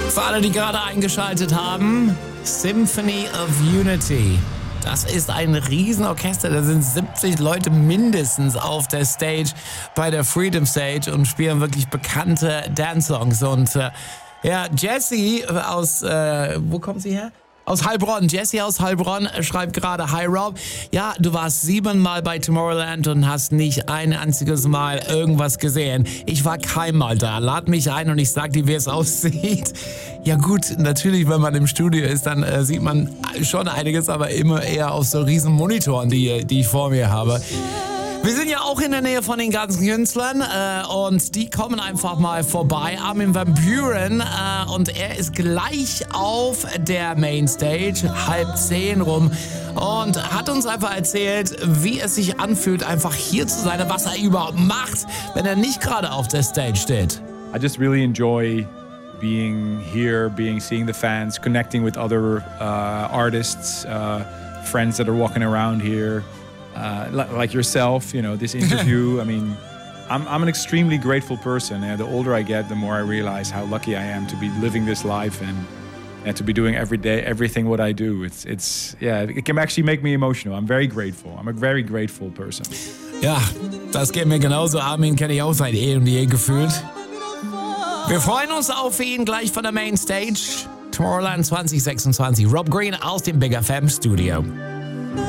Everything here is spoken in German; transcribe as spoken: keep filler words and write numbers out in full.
Für alle, die gerade eingeschaltet haben, Symphony of Unity. Das ist ein Riesenorchester, da sind siebzig Leute mindestens auf der Stage bei der Freedom Stage und spielen wirklich bekannte Dance-Songs. Und äh, ja, Jessie aus, äh, wo kommt sie her? Aus Heilbronn. Jessie aus Heilbronn schreibt gerade, hi Rob, ja, du warst siebenmal bei Tomorrowland und hast nicht ein einziges Mal irgendwas gesehen. Ich war keinmal da. Lad mich ein und ich sag dir, wie es aussieht. Ja gut, natürlich, wenn man im Studio ist, dann äh, sieht man schon einiges, aber immer eher auf so riesen Monitoren, die, die ich vor mir habe. Wir sind ja auch in der Nähe von den ganzen Künstlern äh, und die kommen einfach mal vorbei. Armin van Buuren äh, und er ist gleich auf der Mainstage, halb zehn rum, und hat uns einfach erzählt, wie es sich anfühlt, einfach hier zu sein, was er überhaupt macht, wenn er nicht gerade auf der Stage steht. I just really enjoy being here, being seeing the fans, connecting with other uh, artists, uh, friends that are walking around here. Uh, like yourself, you know, this interview, I mean, I'm, I'm an extremely grateful person. And the older I get, the more I realize how lucky I am to be living this life and, and to be doing every day, everything what I do. It's, it's, yeah, it can actually make me emotional. I'm very grateful. I'm a very grateful person. Ja, das geht mir genauso. Armin kenne ich auch seit eh und je gefühlt. Wir freuen uns auf ihn gleich von der Mainstage. Tomorrowland zwanzig sechsundzwanzig. Rob Green aus dem Big F M Studio.